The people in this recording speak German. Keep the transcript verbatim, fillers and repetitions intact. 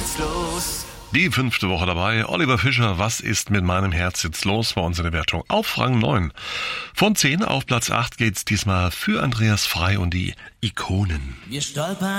jetzt los? Die fünfte Woche dabei. Oliver Fischer, was ist mit meinem Herz jetzt los? Bei uns in der Wertung auf Rang neun. Von zehn auf Platz acht geht's diesmal für Andreas Frei und die Ikonen. Wir stolpern